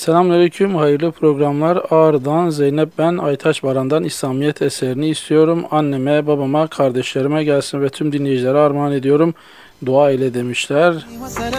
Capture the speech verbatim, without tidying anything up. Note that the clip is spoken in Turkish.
Selamünaleyküm, hayırlı programlar. Ağrı'dan Zeynep ben, Aytaç Baran'dan İslamiyet eserini istiyorum. Anneme, babama, kardeşlerime gelsin ve tüm dinleyicilere armağan ediyorum. Dua ile demişler.